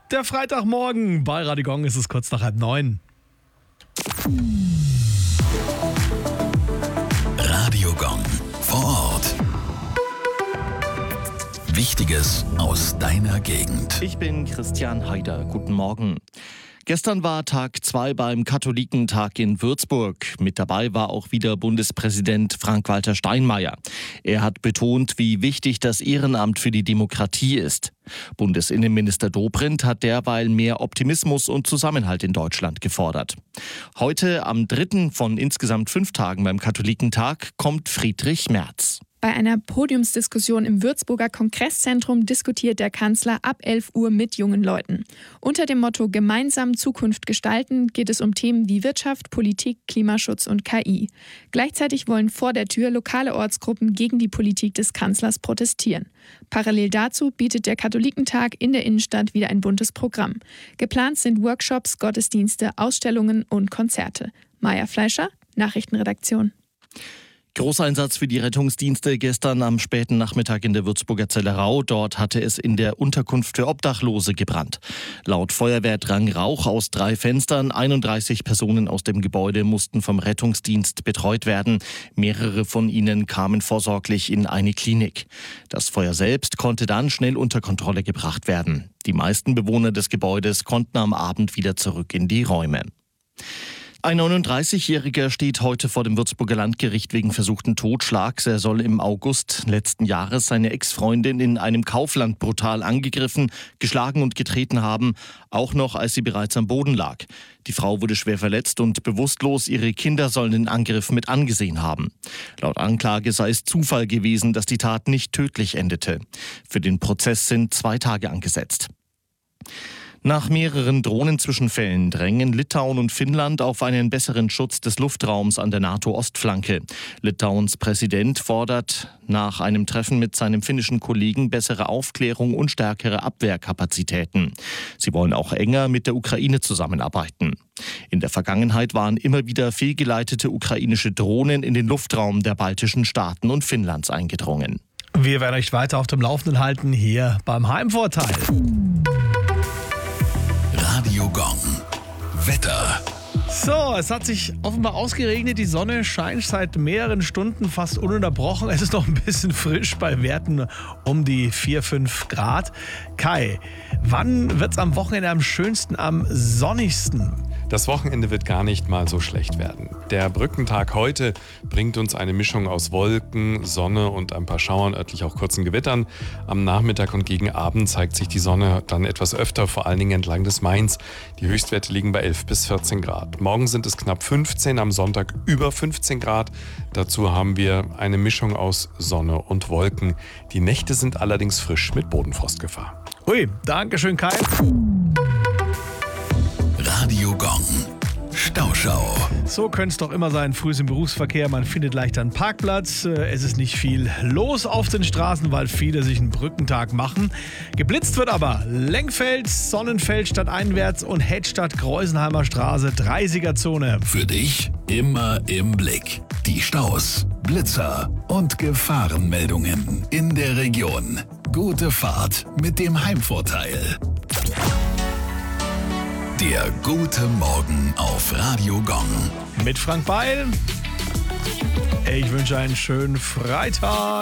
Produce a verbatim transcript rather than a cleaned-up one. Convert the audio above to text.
Der Freitagmorgen bei Radio Gong ist es kurz nach halb neun. Radio Gong vor Ort. Wichtiges aus deiner Gegend. Ich bin Christian Haider. Guten Morgen. Gestern war Tag zwei beim Katholikentag in Würzburg. Mit dabei war auch wieder Bundespräsident Frank-Walter Steinmeier. Er hat betont, wie wichtig das Ehrenamt für die Demokratie ist. Bundesinnenminister Dobrindt hat derweil mehr Optimismus und Zusammenhalt in Deutschland gefordert. Heute, am dritten von insgesamt fünf Tagen beim Katholikentag, kommt Friedrich Merz. Bei einer Podiumsdiskussion im Würzburger Kongresszentrum diskutiert der Kanzler ab elf Uhr mit jungen Leuten. Unter dem Motto Gemeinsam Zukunft gestalten geht es um Themen wie Wirtschaft, Politik, Klimaschutz und K I. Gleichzeitig wollen vor der Tür lokale Ortsgruppen gegen die Politik des Kanzlers protestieren. Parallel dazu bietet der Katholikentag in der Innenstadt wieder ein buntes Programm. Geplant sind Workshops, Gottesdienste, Ausstellungen und Konzerte. Maja Fleischer, Nachrichtenredaktion. Großeinsatz für die Rettungsdienste gestern am späten Nachmittag in der Würzburger Zellerau. Dort hatte es in der Unterkunft für Obdachlose gebrannt. Laut Feuerwehr drang Rauch aus drei Fenstern. einunddreißig Personen aus dem Gebäude mussten vom Rettungsdienst betreut werden. Mehrere von ihnen kamen vorsorglich in eine Klinik. Das Feuer selbst konnte dann schnell unter Kontrolle gebracht werden. Die meisten Bewohner des Gebäudes konnten am Abend wieder zurück in die Räume. Ein neununddreißigjähriger steht heute vor dem Würzburger Landgericht wegen versuchten Totschlags. Er soll im August letzten Jahres seine Ex-Freundin in einem Kaufland brutal angegriffen, geschlagen und getreten haben, auch noch als sie bereits am Boden lag. Die Frau wurde schwer verletzt und bewusstlos. Ihre Kinder sollen den Angriff mit angesehen haben. Laut Anklage sei es Zufall gewesen, dass die Tat nicht tödlich endete. Für den Prozess sind zwei Tage angesetzt. Nach mehreren Drohnenzwischenfällen drängen Litauen und Finnland auf einen besseren Schutz des Luftraums an der NATO-Ostflanke. Litauens Präsident fordert nach einem Treffen mit seinem finnischen Kollegen bessere Aufklärung und stärkere Abwehrkapazitäten. Sie wollen auch enger mit der Ukraine zusammenarbeiten. In der Vergangenheit waren immer wieder fehlgeleitete ukrainische Drohnen in den Luftraum der baltischen Staaten und Finnlands eingedrungen. Wir werden euch weiter auf dem Laufenden halten hier beim Heimvorteil. Radio Gong. Wetter. So, es hat sich offenbar ausgeregnet. Die Sonne scheint seit mehreren Stunden fast ununterbrochen. Es ist noch ein bisschen frisch bei Werten um die vier, fünf Grad. Kai, wann wird es am Wochenende am schönsten, am sonnigsten? Das Wochenende wird gar nicht mal so schlecht werden. Der Brückentag heute bringt uns eine Mischung aus Wolken, Sonne und ein paar Schauern, örtlich auch kurzen Gewittern. Am Nachmittag und gegen Abend zeigt sich die Sonne dann etwas öfter, vor allen Dingen entlang des Mains. Die Höchstwerte liegen bei elf bis vierzehn Grad. Morgen sind es knapp fünfzehn, am Sonntag über fünfzehn Grad. Dazu haben wir eine Mischung aus Sonne und Wolken. Die Nächte sind allerdings frisch mit Bodenfrostgefahr. Ui, danke schön, Kai. Radio Gong. Stauschau. So könnte es doch immer sein, früh im Berufsverkehr, man findet leicht einen Parkplatz. Es ist nicht viel los auf den Straßen, weil viele sich einen Brückentag machen. Geblitzt wird aber Lenkfeld, Sonnenfeld stadteinwärts und Hedstadt Kreuzenheimer Straße, dreißiger Zone. Für dich immer im Blick. Die Staus, Blitzer und Gefahrenmeldungen in der Region. Gute Fahrt mit dem Heimvorteil. Der gute Morgen auf Radio Gong. Mit Frank Beil. Ich wünsche einen schönen Freitag.